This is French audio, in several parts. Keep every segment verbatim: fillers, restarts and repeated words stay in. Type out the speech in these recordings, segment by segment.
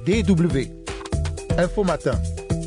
D W. Info Matin.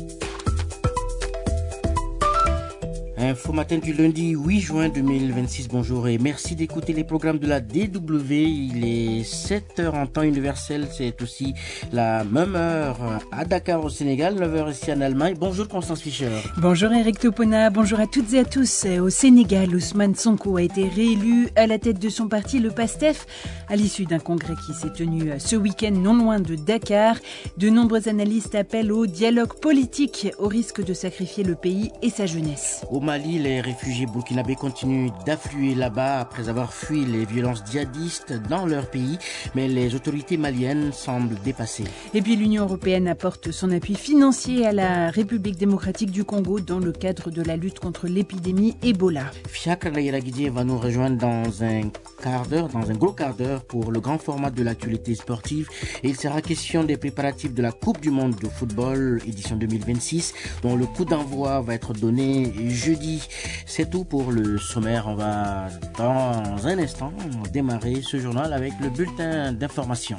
Info Matin du lundi huit juin deux mille vingt-six. Bonjour et merci d'écouter les programmes de la D W. Il est sept heures en temps universel. C'est aussi la même heure à Dakar au Sénégal, neuf heures ici en Allemagne. Bonjour Constance Fischer. Bonjour Eric Topona, bonjour à toutes et à tous. Au Sénégal, Ousmane Sonko a été réélu à la tête de son parti, le PASTEF, à l'issue d'un congrès qui s'est tenu ce week-end non loin de Dakar. De nombreux analystes appellent au dialogue politique au risque de sacrifier le pays et sa jeunesse. Au Mali, les réfugiés burkinabés continuent d'affluer là-bas après avoir fui les violences djihadistes dans leur pays, mais les autorités maliennes semblent dépassées. Et puis l'Union européenne apporte son appui financier à la République démocratique du Congo dans le cadre de la lutte contre l'épidémie Ebola. Fiacre Laïra-Guidier va nous rejoindre dans un quart d'heure, dans un gros quart d'heure pour le grand format de l'actualité sportive. Et il sera question des préparatifs de la Coupe du Monde de football édition deux mille vingt-six, dont le coup d'envoi va être donné jeudi. C'est tout pour le sommaire. On va dans un instant démarrer ce journal avec le bulletin d'information.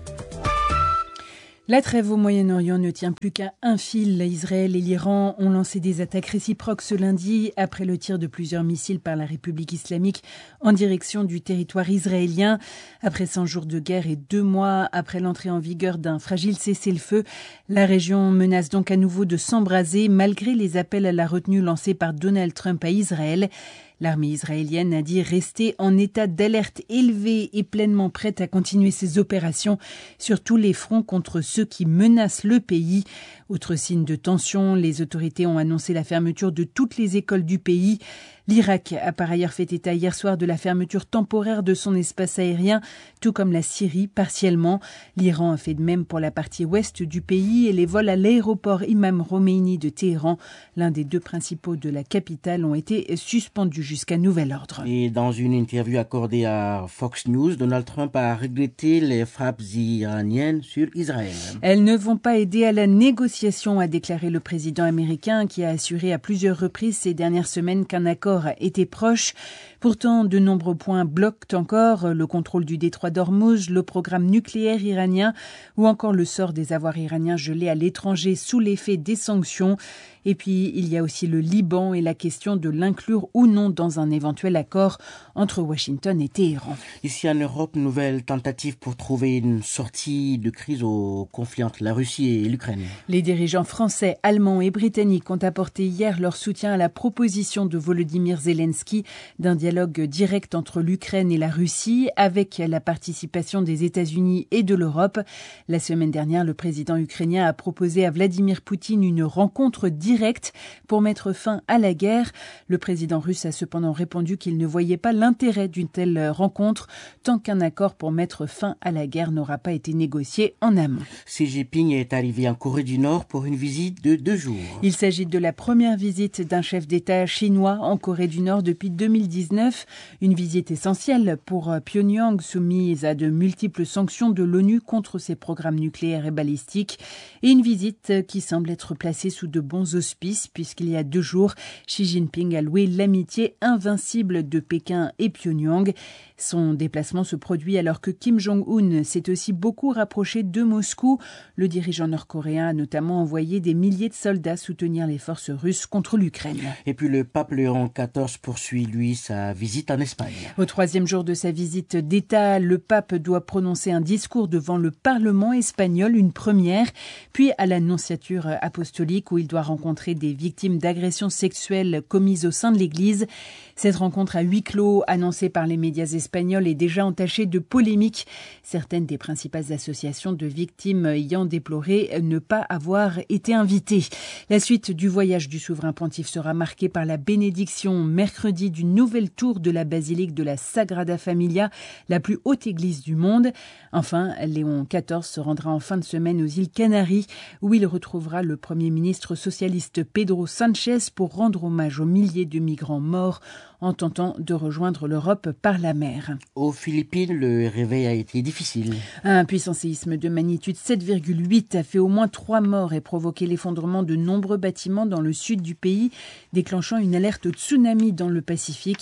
La trêve au Moyen-Orient ne tient plus qu'à un fil. Israël et l'Iran ont lancé des attaques réciproques ce lundi après le tir de plusieurs missiles par la République islamique en direction du territoire israélien. Après cent jours de guerre et deux mois après l'entrée en vigueur d'un fragile cessez-le-feu, la région menace donc à nouveau de s'embraser malgré les appels à la retenue lancés par Donald Trump à Israël. L'armée israélienne a dit rester en état d'alerte élevé et pleinement prête à continuer ses opérations sur tous les fronts contre ceux qui menacent le pays. Autre signe de tension, les autorités ont annoncé la fermeture de toutes les écoles du pays. L'Irak a par ailleurs fait état hier soir de la fermeture temporaire de son espace aérien, tout comme la Syrie partiellement. L'Iran a fait de même pour la partie ouest du pays et les vols à l'aéroport Imam Khomeini de Téhéran, l'un des deux principaux de la capitale, ont été suspendus jusqu'à nouvel ordre. Et dans une interview accordée à Fox News, Donald Trump a regretté les frappes iraniennes sur Israël. Elles ne vont pas aider à la négociation, a déclaré le président américain, qui a assuré à plusieurs reprises ces dernières semaines qu'un accord était proche. Pourtant, de nombreux points bloquent encore: le contrôle du détroit d'Ormuz, le programme nucléaire iranien ou encore le sort des avoirs iraniens gelés à l'étranger sous l'effet des sanctions. Et puis, il y a aussi le Liban et la question de l'inclure ou non dans un éventuel accord entre Washington et Téhéran. Ici en Europe, nouvelle tentative pour trouver une sortie de crise au conflit entre la Russie et l'Ukraine. Les dirigeants français, allemands et britanniques ont apporté hier leur soutien à la proposition de Volodymyr Zelensky d'un dialogue direct entre l'Ukraine et la Russie avec la participation des États-Unis et de l'Europe. La semaine dernière, le président ukrainien a proposé à Vladimir Poutine une rencontre directe Direct pour mettre fin à la guerre. Le président russe a cependant répondu qu'il ne voyait pas l'intérêt d'une telle rencontre tant qu'un accord pour mettre fin à la guerre n'aura pas été négocié en amont. Xi Jinping est arrivé en Corée du Nord pour une visite de deux jours. Il s'agit de la première visite d'un chef d'État chinois en Corée du Nord depuis deux mille dix-neuf. Une visite essentielle pour Pyongyang, soumise à de multiples sanctions de l'ONU contre ses programmes nucléaires et balistiques. Et une visite qui semble être placée sous de bons auspices, puisqu'il y a deux jours, Xi Jinping a loué l'amitié invincible de Pékin et Pyongyang. Son déplacement se produit alors que Kim Jong-un s'est aussi beaucoup rapproché de Moscou. Le dirigeant nord-coréen a notamment envoyé des milliers de soldats soutenir les forces russes contre l'Ukraine. Et puis le pape Léon quatorze poursuit, lui, sa visite en Espagne. Au troisième jour de sa visite d'État, le pape doit prononcer un discours devant le Parlement espagnol, une première, puis à la nonciature apostolique où il doit rencontrer des victimes d'agressions sexuelles commises au sein de l'Église. Cette rencontre à huis clos, annoncée par les médias espagnols, est déjà entachée de polémiques. Certaines des principales associations de victimes ayant déploré ne pas avoir été invitées. La suite du voyage du souverain pontife sera marquée par la bénédiction mercredi d'une nouvelle tour de la basilique de la Sagrada Familia, la plus haute église du monde. Enfin, Léon quatorze se rendra en fin de semaine aux îles Canaries, où il retrouvera le premier ministre socialiste Pedro Sanchez pour rendre hommage aux milliers de migrants morts en tentant de rejoindre l'Europe par la mer. Aux Philippines, le réveil a été difficile. Un puissant séisme de magnitude sept virgule huit a fait au moins trois morts et provoqué l'effondrement de nombreux bâtiments dans le sud du pays, déclenchant une alerte au tsunami dans le Pacifique.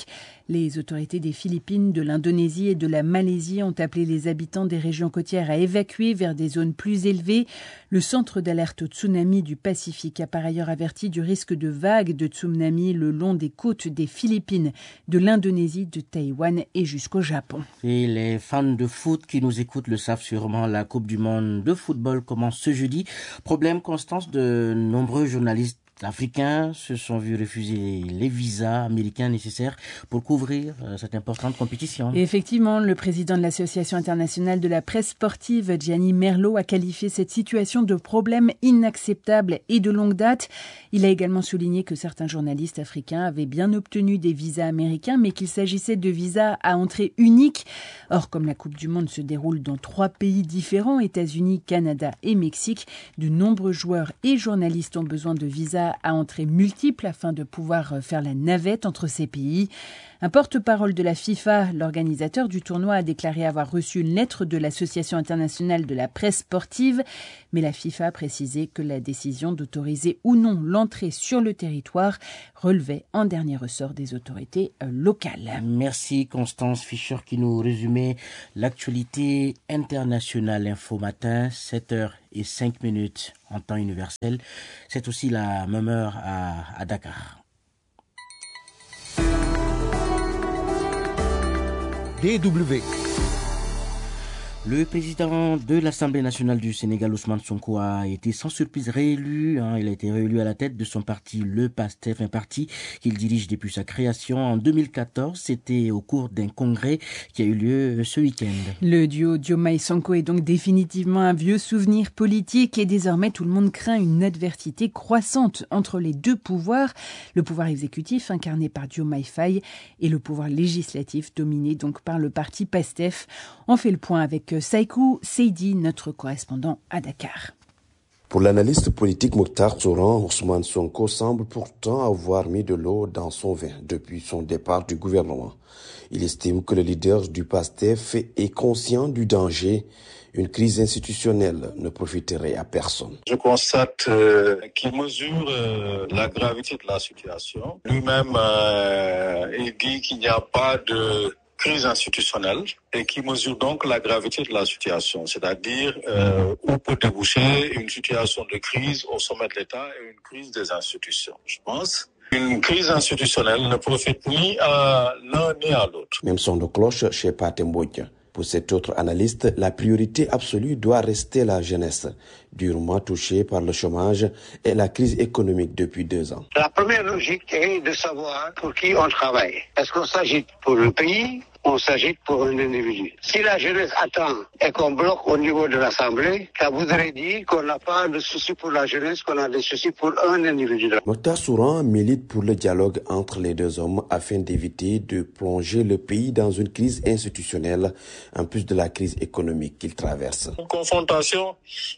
Les autorités des Philippines, de l'Indonésie et de la Malaisie ont appelé les habitants des régions côtières à évacuer vers des zones plus élevées. Le centre d'alerte au tsunami du Pacifique a par ailleurs averti du risque de vagues de tsunami le long des côtes des Philippines, de l'Indonésie, de Taïwan et jusqu'au Japon. Et les fans de foot qui nous écoutent le savent sûrement, la Coupe du monde de football commence ce jeudi. Problème, Constance, de nombreux journalistes africains se sont vus refuser les visas américains nécessaires pour couvrir cette importante compétition. Et effectivement, le président de l'Association internationale de la presse sportive, Gianni Merlo, a qualifié cette situation de problème inacceptable et de longue date. Il a également souligné que certains journalistes africains avaient bien obtenu des visas américains, mais qu'il s'agissait de visas à entrée unique. Or, comme la Coupe du monde se déroule dans trois pays différents, États-Unis, Canada et Mexique, de nombreux joueurs et journalistes ont besoin de visas à entrée multiple afin de pouvoir faire la navette entre ces pays. Un porte-parole de la FIFA, l'organisateur du tournoi, a déclaré avoir reçu une lettre de l'Association internationale de la presse sportive, mais la FIFA a précisé que la décision d'autoriser ou non l'entrée sur le territoire relevait en dernier ressort des autorités locales. Merci Constance Fischer qui nous résumait l'actualité internationale Info Matin, sept heures cinq minutes en temps universel. C'est aussi la même heure à, à Dakar. D W. Le président de l'Assemblée nationale du Sénégal, Ousmane Sonko, a été sans surprise réélu. Hein. Il a été réélu à la tête de son parti, le PASTEF, un parti qu'il dirige depuis sa création en deux mille quatorze. C'était au cours d'un congrès qui a eu lieu ce week-end. Le duo Diomaye-Sonko est donc définitivement un vieux souvenir politique et désormais tout le monde craint une adversité croissante entre les deux pouvoirs. Le pouvoir exécutif incarné par Diomaye Faye et le pouvoir législatif dominé donc par le parti PASTEF. On fait le point avec Saïkou Seydi, notre correspondant à Dakar. Pour l'analyste politique Mokhtar Souran, Ousmane Sonko semble pourtant avoir mis de l'eau dans son vin depuis son départ du gouvernement. Il estime que le leader du PASTEF est conscient du danger. Une crise institutionnelle ne profiterait à personne. Je constate euh, qu'il mesure euh, la gravité de la situation. Lui-même, euh, il dit qu'il n'y a pas de crise institutionnelle et qui mesure donc la gravité de la situation, c'est-à-dire euh, où peut déboucher une situation de crise au sommet de l'État et une crise des institutions. Je pense qu'une crise institutionnelle ne profite ni à l'un ni à l'autre. Même son de cloche chez Pathé Mbodj. Pour cet autre analyste, la priorité absolue doit rester la jeunesse, durement touchée par le chômage et la crise économique depuis deux ans. La première logique est de savoir pour qui on travaille. Est-ce qu'on s'agite pour le pays ? On s'agite pour un individu. Si la jeunesse attend et qu'on bloque au niveau de l'Assemblée, ça voudrait dire qu'on n'a pas de soucis pour la jeunesse, qu'on a des soucis pour un individu. Mokhtar Souran milite pour le dialogue entre les deux hommes afin d'éviter de plonger le pays dans une crise institutionnelle, en plus de la crise économique qu'il traverse. Une confrontation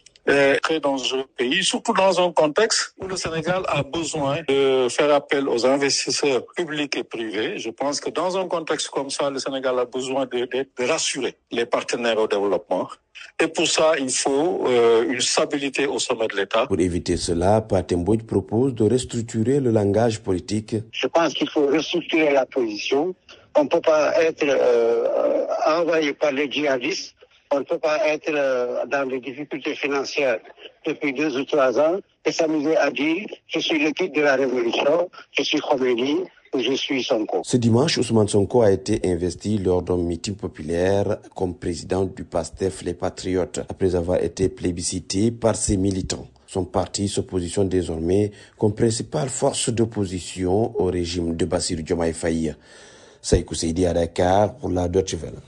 est très dangereuse au pays, surtout dans un contexte où le Sénégal a besoin de faire appel aux investisseurs publics et privés. Je pense que dans un contexte comme ça, le Sénégal a besoin de, de, de rassurer les partenaires au développement. Et pour ça, il faut euh, une stabilité au sommet de l'État. Pour éviter cela, Pathé Mbodj propose de restructurer le langage politique. Je pense qu'il faut restructurer la position. On ne peut pas être euh, envahi par les djihadistes. On ne peut pas être euh, dans des difficultés financières depuis deux ou trois ans et s'amuser à dire « je suis le guide de la révolution, je suis Khomeini ou je suis Sonko ». Ce dimanche, Ousmane Sonko a été investi lors d'un meeting populaire comme président du PASTEF Les Patriotes, après avoir été plébiscité par ses militants. Son parti se positionne désormais comme principale force d'opposition au régime de Bassirou Diomaye Faye. Saïkou Seydi à Dakar pour la Deutsche Welle.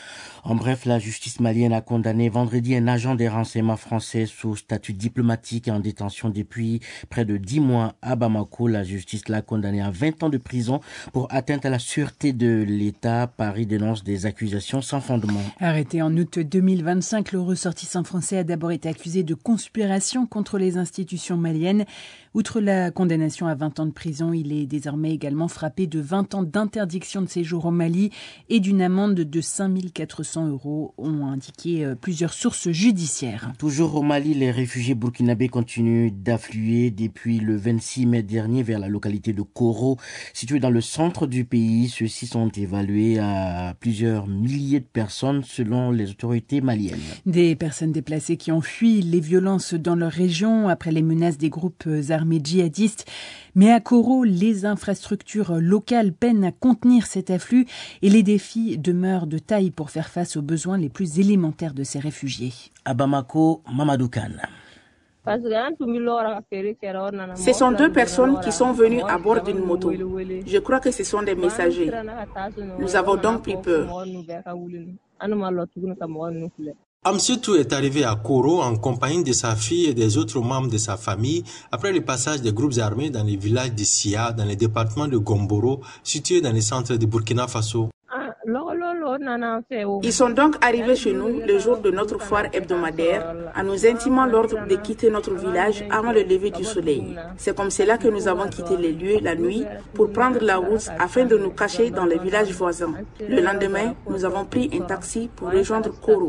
En bref, la justice malienne a condamné vendredi un agent des renseignements français sous statut diplomatique et en détention depuis près de dix mois à Bamako. La justice l'a condamné à vingt ans de prison pour atteinte à la sûreté de l'État. Paris dénonce des accusations sans fondement. Arrêté en août deux mille vingt-cinq, le ressortissant français a d'abord été accusé de conspiration contre les institutions maliennes. Outre la condamnation à vingt ans de prison, il est désormais également frappé de vingt ans d'interdiction de séjour au Mali et d'une amende de cinq mille quatre cents cents euros, ont indiqué plusieurs sources judiciaires. Toujours au Mali, les réfugiés burkinabés continuent d'affluer depuis le vingt-six mai dernier vers la localité de Koro, située dans le centre du pays. Ceux-ci sont évalués à plusieurs milliers de personnes selon les autorités maliennes. Des personnes déplacées qui ont fui les violences dans leur région après les menaces des groupes armés djihadistes. Mais à Koro, les infrastructures locales peinent à contenir cet afflux et les défis demeurent de taille pour faire face aux besoins les plus élémentaires de ces réfugiés. À Bamako, Mamadou Kane. Ce sont deux personnes qui sont venues à bord d'une moto. Je crois que ce sont des messagers. Nous avons donc pris peur. Amsetou est arrivé à Koro en compagnie de sa fille et des autres membres de sa famille après le passage des groupes armés dans les villages de Sia, dans le département de Gomboro, situé dans le centre de Burkina Faso. Ils sont donc arrivés chez nous le jour de notre foire hebdomadaire en nous intimant l'ordre de quitter notre village avant le lever du soleil. C'est comme cela que nous avons quitté les lieux la nuit pour prendre la route afin de nous cacher dans les villages voisins. Le lendemain, nous avons pris un taxi pour rejoindre Koro.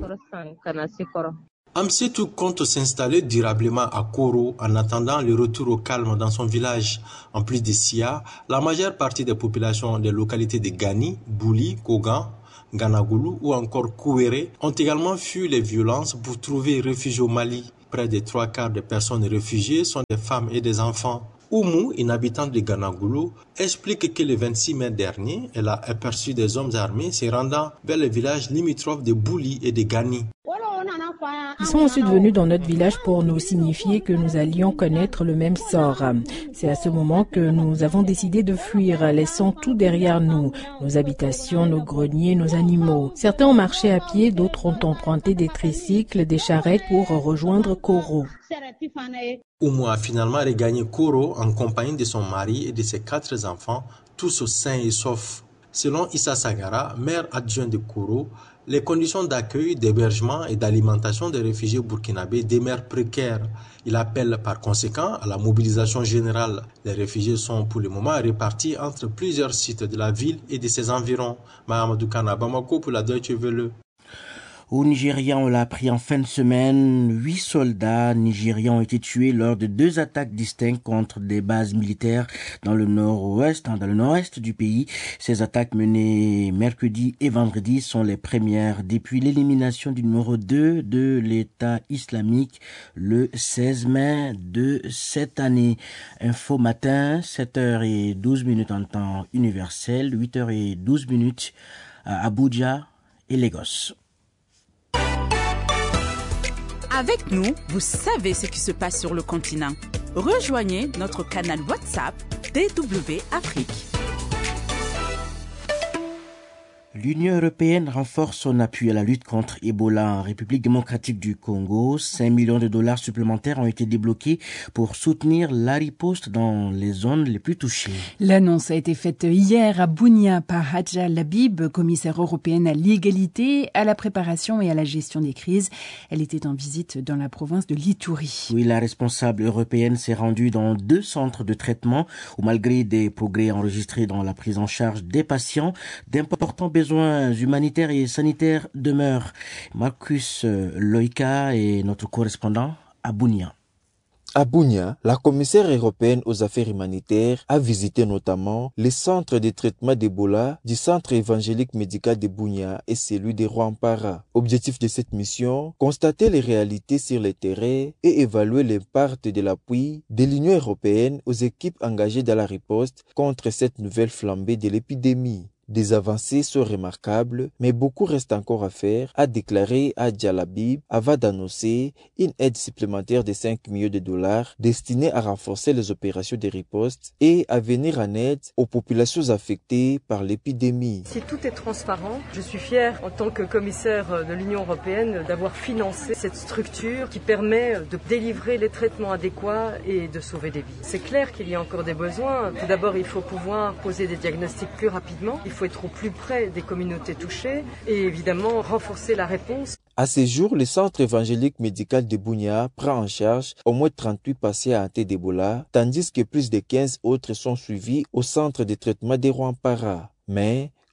Amsetou compte s'installer durablement à Koro en attendant le retour au calme dans son village. En plus de Sia, la majeure partie des populations des localités de Gani, Bouli, Kogan, Ganagoulou ou encore Kouéré ont également fui les violences pour trouver refuge au Mali. Près des trois quarts des personnes réfugiées sont des femmes et des enfants. Oumou, une habitante de Ganagoulou, explique que le vingt-six mai dernier, elle a aperçu des hommes armés se rendant vers les villages limitrophes de Bouli et de Gani. Ils sont ensuite venus dans notre village pour nous signifier que nous allions connaître le même sort. C'est à ce moment que nous avons décidé de fuir, laissant tout derrière nous, nos habitations, nos greniers, nos animaux. Certains ont marché à pied, d'autres ont emprunté des tricycles, des charrettes pour rejoindre Koro. Oumou a finalement regagné Koro en compagnie de son mari et de ses quatre enfants, tous sains et saufs. Selon Issa Sagara, maire adjoint de Koro, les conditions d'accueil, d'hébergement et d'alimentation des réfugiés burkinabés demeurent précaires. Il appelle par conséquent à la mobilisation générale. Les réfugiés sont pour le moment répartis entre plusieurs sites de la ville et de ses environs. Mahamadou Kana, Bamako pour la Deutsche Welle. Au Nigeria, on l'a appris en fin de semaine, huit soldats nigérians ont été tués lors de deux attaques distinctes contre des bases militaires dans le nord-ouest, dans le nord-est du pays. Ces attaques menées mercredi et vendredi sont les premières depuis l'élimination du numéro deux de l'État islamique le seize mai de cette année. Info matin, sept heures douze minutes en temps universel, huit heures douze minutes à Abuja et Lagos. Avec nous, vous savez ce qui se passe sur le continent. Rejoignez notre canal WhatsApp D W Afrique. L'Union européenne renforce son appui à la lutte contre Ebola en République démocratique du Congo. cinq millions de dollars supplémentaires ont été débloqués pour soutenir la riposte dans les zones les plus touchées. L'annonce a été faite hier à Bunia par Hadja Labib, commissaire européenne à l'égalité, à la préparation et à la gestion des crises. Elle était en visite dans la province de l'Ituri. Oui, la responsable européenne s'est rendue dans deux centres de traitement où, malgré des progrès enregistrés dans la prise en charge des patients, d'importants besoins besoins humanitaires et sanitaires demeurent. Marcus Loïka est notre correspondant à Bunia. À Bunia, la commissaire européenne aux affaires humanitaires a visité notamment les centres de traitement d'Ebola du centre évangélique médical de Bunia et celui de Rwampara. Objectif de cette mission, constater les réalités sur le terrain et évaluer l'impact de l'appui de l'Union européenne aux équipes engagées dans la riposte contre cette nouvelle flambée de l'épidémie. Des avancées sont remarquables, mais beaucoup reste encore à faire, a déclaré Hadja Labib avant d'annoncer une aide supplémentaire de cinq millions de dollars destinée à renforcer les opérations de riposte et à venir en aide aux populations affectées par l'épidémie. Si tout est transparent, je suis fière en tant que commissaire de l'Union européenne d'avoir financé cette structure qui permet de délivrer les traitements adéquats et de sauver des vies. C'est clair qu'il y a encore des besoins. Tout d'abord, il faut pouvoir poser des diagnostics plus rapidement. Il faut être au plus près des communautés touchées et évidemment renforcer la réponse. À ce jour, le centre évangélique médical de Bunia prend en charge au moins trente-huit patients atteints d'Ebola, tandis que plus de quinze autres sont suivis au centre de traitement de Rwampara. Mais,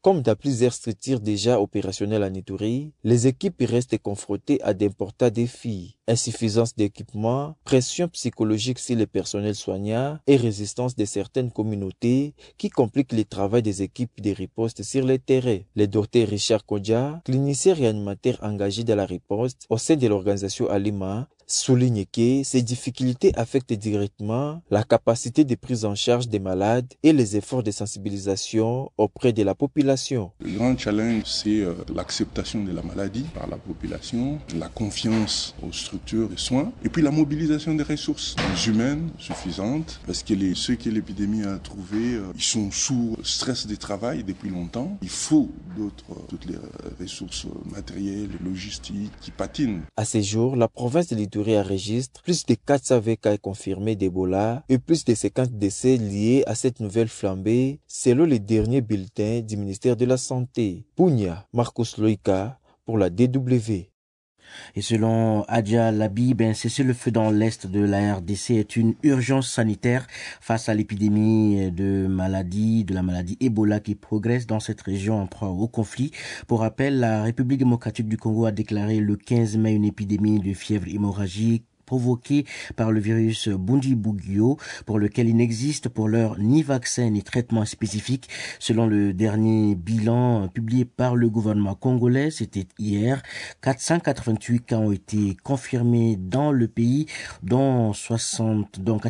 Comme dans plusieurs structures déjà opérationnelles en Ituri, les équipes restent confrontées à d'importants défis. Insuffisance d'équipement, pression psychologique sur les personnels soignants et résistance de certaines communautés qui compliquent le travail des équipes de riposte sur le terrain. Le docteur Richard Kodja, clinicien réanimateur engagé dans la riposte au sein de l'organisation Alima, souligne que ces difficultés affectent directement la capacité de prise en charge des malades et les efforts de sensibilisation auprès de la population. Le grand challenge, c'est euh, l'acceptation de la maladie par la population, la confiance aux structures de soins et puis la mobilisation des ressources humaines suffisantes parce que les, ceux que l'épidémie a trouvés, euh, ils sont sous stress de travail depuis longtemps. Il faut d'autres, euh, toutes les ressources matérielles, logistiques qui patinent. À ce jour, la province de l'Ituri enregistre plus de quatre cents cas confirmés d'Ebola et plus de cinquante décès liés à cette nouvelle flambée, selon les derniers bulletins du ministère de la Santé. Punya, Marcos Loïka pour la D W. Et selon Adja Labib, un cessez-le-feu dans l'est de la R D C est une urgence sanitaire face à l'épidémie de maladie, de la maladie Ebola qui progresse dans cette région en proie au conflit. Pour rappel, la République démocratique du Congo a déclaré le quinze mai une épidémie de fièvre hémorragique provoqué par le virus Bundibugyo, pour lequel il n'existe pour l'heure ni vaccin ni traitement spécifique. Selon le dernier bilan publié par le gouvernement congolais, c'était hier, quatre cent quatre-vingt-huit cas ont été confirmés dans le pays, dont soixante, dont